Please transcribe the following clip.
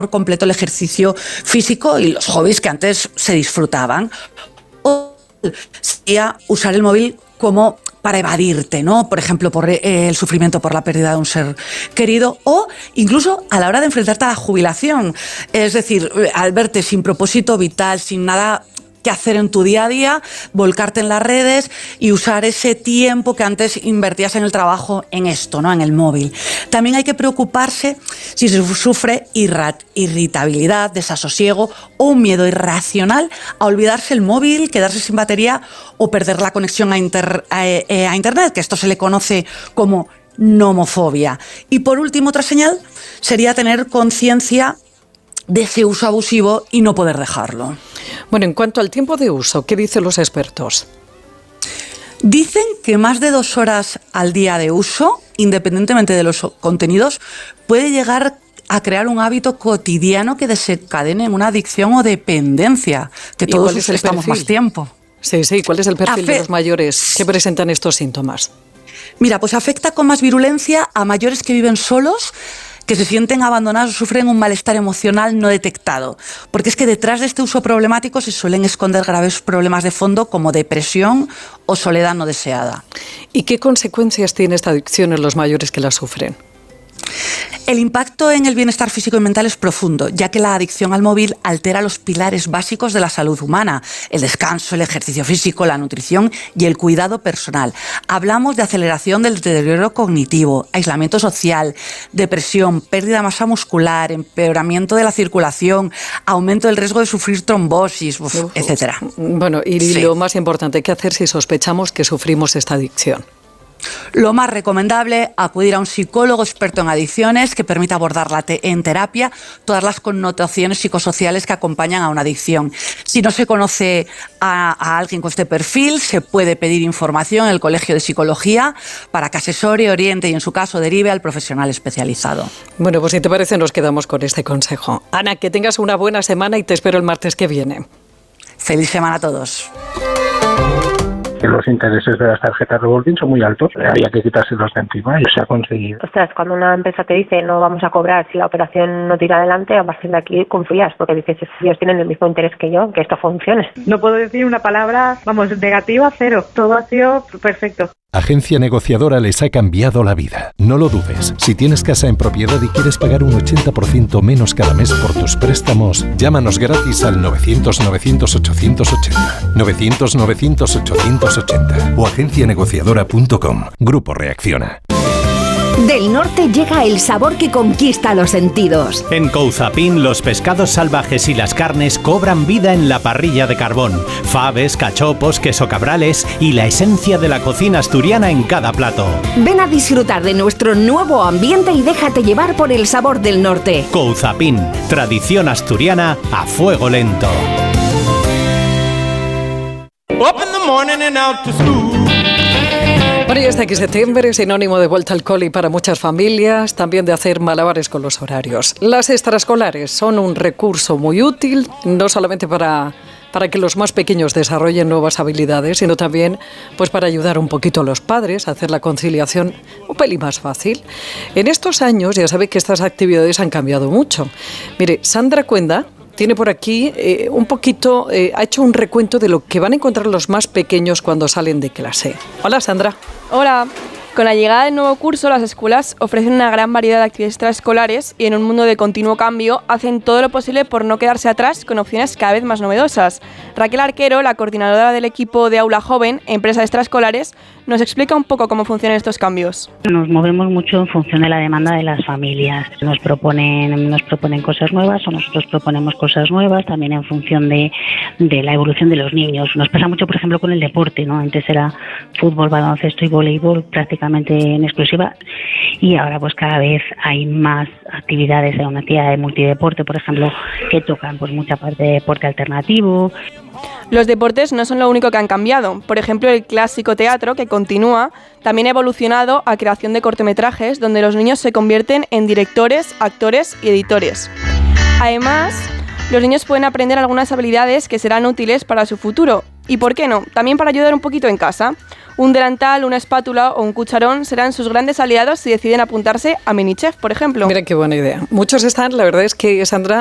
por completo el ejercicio físico y los hobbies que antes se disfrutaban. O sería usar el móvil como para evadirte, ¿no? Por ejemplo, por el sufrimiento por la pérdida de un ser querido, o incluso a la hora de enfrentarte a la jubilación. Es decir, al verte sin propósito vital, sin nada que hacer en tu día a día, volcarte en las redes y usar ese tiempo que antes invertías en el trabajo en esto, ¿no? En el móvil. También hay que preocuparse si se sufre irritabilidad, desasosiego o un miedo irracional a olvidarse el móvil, quedarse sin batería o perder la conexión a Internet, que esto se le conoce como nomofobia. Y por último, otra señal sería tener conciencia de ese uso abusivo y no poder dejarlo. Bueno, en cuanto al tiempo de uso, ¿qué dicen los expertos? Dicen que más de 2 horas al día de uso, independientemente de los contenidos, puede llegar a crear un hábito cotidiano que desencadene una adicción o dependencia, que todos estamos más tiempo. Sí, ¿cuál es el perfil de los mayores que presentan estos síntomas? Mira, pues afecta con más virulencia a mayores que viven solos, que se sienten abandonados o sufren un malestar emocional no detectado. Porque es que detrás de este uso problemático se suelen esconder graves problemas de fondo como depresión o soledad no deseada. ¿Y qué consecuencias tiene esta adicción en los mayores que la sufren? El impacto en el bienestar físico y mental es profundo, ya que la adicción al móvil altera los pilares básicos de la salud humana: el descanso, el ejercicio físico, la nutrición y el cuidado personal. Hablamos de aceleración del deterioro cognitivo, aislamiento social, depresión, pérdida de masa muscular, empeoramiento de la circulación, aumento del riesgo de sufrir trombosis, etcétera. Bueno, y lo más importante, ¿qué hacer si sospechamos que sufrimos esta adicción? Lo más recomendable, acudir a un psicólogo experto en adicciones que permita abordarla en terapia todas las connotaciones psicosociales que acompañan a una adicción. Si no se conoce a alguien con este perfil, se puede pedir información en el Colegio de Psicología para que asesore, oriente y, en su caso, derive al profesional especializado. Bueno, pues si te parece, nos quedamos con este consejo. Ana, que tengas una buena semana y te espero el martes que viene. Feliz semana a todos. Que los intereses de las tarjetas revolving son muy altos, había que quitárselos de encima y se ha conseguido. Ostras, cuando una empresa te dice no vamos a cobrar si la operación no tira adelante, a partir de aquí confías, porque dices, ellos tienen el mismo interés que yo, que esto funcione. No puedo decir una palabra, negativa, cero. Todo ha sido perfecto. Agencia Negociadora les ha cambiado la vida. No lo dudes. Si tienes casa en propiedad y quieres pagar un 80% menos cada mes por tus préstamos, llámanos gratis al 900-900-880. 900-900-880 o agencianegociadora.com. Grupo Reacciona. Del norte llega el sabor que conquista los sentidos. En Couzapin, los pescados salvajes y las carnes cobran vida en la parrilla de carbón. Faves, cachopos, queso cabrales y la esencia de la cocina asturiana en cada plato. Ven a disfrutar de nuestro nuevo ambiente y déjate llevar por el sabor del norte. Couzapin, tradición asturiana a fuego lento. Bueno, y hasta aquí septiembre, sinónimo de vuelta al cole para muchas familias, también de hacer malabares con los horarios. Las extraescolares son un recurso muy útil, no solamente para que los más pequeños desarrollen nuevas habilidades, sino también pues para ayudar un poquito a los padres a hacer la conciliación un pelín más fácil. En estos años ya sabe que estas actividades han cambiado mucho. Mire, Sandra Cuenda tiene por aquí ha hecho un recuento de lo que van a encontrar los más pequeños cuando salen de clase. Hola, Sandra. Hola. Con la llegada del nuevo curso, las escuelas ofrecen una gran variedad de actividades extraescolares y en un mundo de continuo cambio hacen todo lo posible por no quedarse atrás con opciones cada vez más novedosas. Raquel Arquero, la coordinadora del equipo de Aula Joven, empresa de extraescolares, nos explica un poco cómo funcionan estos cambios. Nos movemos mucho en función de la demanda de las familias. Nos proponen cosas nuevas o nosotros proponemos cosas nuevas, también en función de la evolución de los niños. Nos pasa mucho, por ejemplo, con el deporte, ¿no? Antes era fútbol, baloncesto y voleibol prácticamente en exclusiva y ahora pues cada vez hay más actividades, hay una actividad de multideporte, por ejemplo, que tocan pues mucha parte de deporte alternativo. Los deportes no son lo único que han cambiado. Por ejemplo, el clásico teatro, que continúa, también ha evolucionado a creación de cortometrajes donde los niños se convierten en directores, actores y editores. Además, los niños pueden aprender algunas habilidades que serán útiles para su futuro. Y, ¿por qué no?, también para ayudar un poquito en casa. Un delantal, una espátula o un cucharón serán sus grandes aliados si deciden apuntarse a Minichef, por ejemplo. Mira qué buena idea. Muchos están, la verdad es que, Sandra,